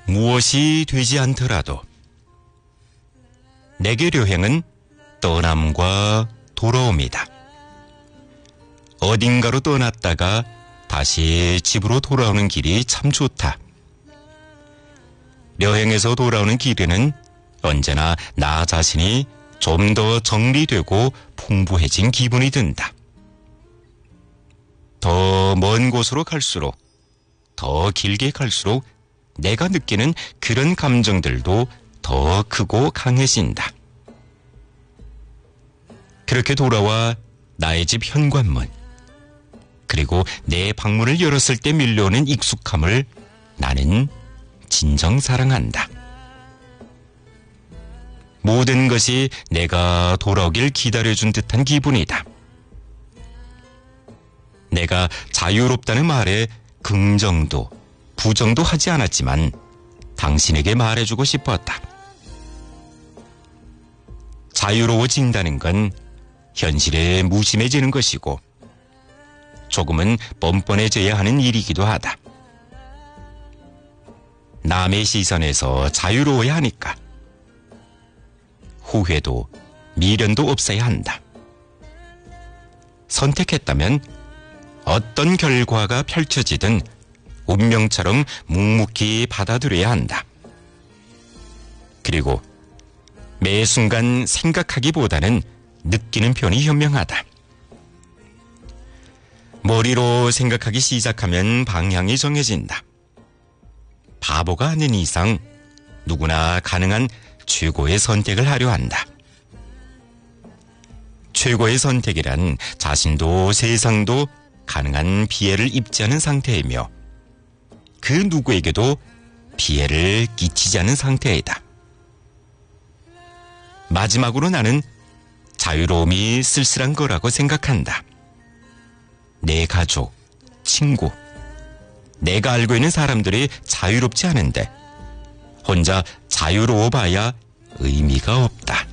무엇이 되지 않더라도 내게 여행은 떠남과 돌아옵니다. 어딘가로 떠났다가 다시 집으로 돌아오는 길이 참 좋다. 여행에서 돌아오는 길에는 언제나 나 자신이 좀 더 정리되고 풍부해진 기분이 든다. 더 먼 곳으로 갈수록, 더 길게 갈수록 내가 느끼는 그런 감정들도 더 크고 강해진다. 그렇게 돌아와 나의 집 현관문, 그리고 내 방문을 열었을 때 밀려오는 익숙함을 나는 진정 사랑한다. 모든 것이 내가 돌아오길 기다려준 듯한 기분이다. 내가 자유롭다는 말에 긍정도 부정도 하지 않았지만 당신에게 말해주고 싶었다. 자유로워진다는 건 현실에 무심해지는 것이고 조금은 뻔뻔해져야 하는 일이기도 하다. 남의 시선에서 자유로워야 하니까 후회도 미련도 없어야 한다. 선택했다면 어떤 결과가 펼쳐지든 운명처럼 묵묵히 받아들여야 한다. 그리고 매 순간 생각하기보다는 느끼는 편이 현명하다. 머리로 생각하기 시작하면 방향이 정해진다. 바보가 아닌 이상 누구나 가능한 최고의 선택을 하려 한다. 최고의 선택이란 자신도 세상도 가능한 피해를 입지 않은 상태이며 그 누구에게도 피해를 끼치지 않은 상태이다. 마지막으로 나는 자유로움이 쓸쓸한 거라고 생각한다. 내 가족, 친구, 내가 알고 있는 사람들이 자유롭지 않은데 혼자 자유로워 봐야 의미가 없다.